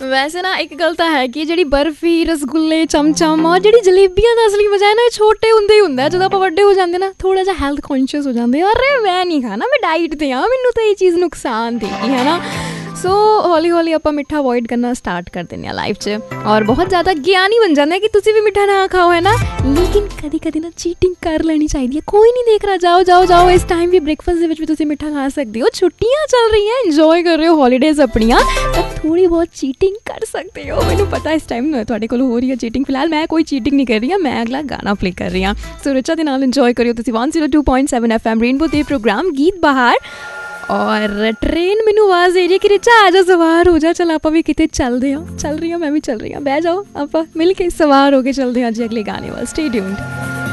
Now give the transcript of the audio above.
ਵੈਸੇ ਨਾ ਇੱਕ ਗੱਲ ਤਾਂ ਹੈ ਕਿ ਜਿਹੜੀ ਬਰਫੀ, ਰਸਗੁੱਲੇ, ਚਮਚਮ ਔਰ ਜਿਹੜੀ ਜਲੇਬੀਆਂ ਦਾ ਅਸਲੀ ਮਜ਼ਾ ਹੈ ਨਾ, ਇਹ ਛੋਟੇ ਹੁੰਦੇ ਹੀ ਹੁੰਦਾ। ਜਦੋਂ ਆਪਾਂ ਵੱਡੇ ਹੋ ਜਾਂਦੇ ਨਾ, ਥੋੜ੍ਹਾ ਜਿਹਾ ਹੈਲਥ ਕੌਨਸ਼ੀਅਸ ਹੋ ਜਾਂਦੇ, ਅਰੇ ਮੈਂ ਨਹੀਂ ਖਾਣਾ, ਮੈਂ ਡਾਈਟ 'ਤੇ ਹਾਂ, ਮੈਨੂੰ ਤਾਂ ਇਹ ਚੀਜ਼ ਨੁਕਸਾਨ ਦੇਗੀ, ਹੈ ਨਾ। ਸੋ ਹੌਲੀ ਹੌਲੀ ਆਪਾਂ ਮਿੱਠਾ ਅਵੋਇਡ ਕਰਨਾ ਸਟਾਰਟ ਕਰ ਦਿੰਦੇ ਹਾਂ ਲਾਈਫ 'ਚ, ਔਰ ਬਹੁਤ ਜ਼ਿਆਦਾ ਗਿਆਨੀ ਬਣ ਜਾਂਦੇ ਕਿ ਤੁਸੀਂ ਵੀ ਮਿੱਠਾ ਨਾ ਖਾਓ, ਹੈ ਨਾ। ਲੇਕਿਨ ਕਦੀ ਕਦੀ ਨਾ ਚੀਟਿੰਗ ਕਰ ਲੈਣੀ ਚਾਹੀਦੀ ਹੈ। ਕੋਈ ਨਹੀਂ ਦੇਖ ਰਿਹਾ, ਜਾਓ ਜਾਓ ਜਾਓ। ਇਸ ਟਾਈਮ ਵੀ ਬ੍ਰੇਕਫਾਸਟ ਦੇ ਵਿੱਚ ਵੀ ਤੁਸੀਂ ਮਿੱਠਾ ਖਾ ਸਕਦੇ ਹੋ। ਛੁੱਟੀਆਂ ਚੱਲ ਰਹੀਆਂ, ਇੰਜੋਏ ਕਰ ਰਹੇ ਹੋ ਹੌਲੀਡੇਜ਼ ਆਪਣੀਆਂ, ਤਾਂ ਥੋੜ੍ਹੀ ਬਹੁਤ ਚੀਟਿੰਗ ਕਰ ਸਕਦੇ ਹੋ। ਮੈਨੂੰ ਪਤਾ ਇਸ ਟਾਈਮ ਤੁਹਾਡੇ ਕੋਲ ਹੋ ਰਹੀ ਹੈ ਚੀਟਿੰਗ। ਫਿਲਹਾਲ ਮੈਂ ਕੋਈ ਚੀਟਿੰਗ ਨਹੀਂ ਕਰ ਰਹੀ ਹਾਂ, ਮੈਂ ਅਗਲਾ ਗਾਣਾ ਪਲੇ ਕਰ ਰਹੀ ਹਾਂ। ਸੋ ਰਿਚਾ ਦੇ ਨਾਲ ਇੰਜੋਏ ਕਰਿਓ ਤੁਸੀਂ 102.7 FM ਰੇਨਬੋ ਦੇ ਪ੍ਰੋਗਰਾਮ ਗੀਤ ਬਹਾਰ। ਔਰ ਟ੍ਰੇਨ ਮੈਨੂੰ ਆਵਾਜ਼ ਦੇ ਰਹੀ ਹੈ ਕਿ ਰਿਚਾ ਆ ਜਾ, ਸਵਾਰ ਹੋ ਜਾ, ਚੱਲ ਆਪਾਂ ਵੀ ਕਿਤੇ ਚੱਲਦੇ ਹਾਂ। ਚੱਲ ਰਹੀ ਹਾਂ, ਮੈਂ ਵੀ ਚੱਲ ਰਹੀ ਹਾਂ, ਬਹਿ ਜਾਓ, ਆਪਾਂ ਮਿਲ ਕੇ ਸਵਾਰ ਹੋ ਕੇ ਚੱਲਦੇ ਹਾਂ ਜੀ ਅਗਲੇ ਗਾਣੇ ਵੱਲ। Stay tuned.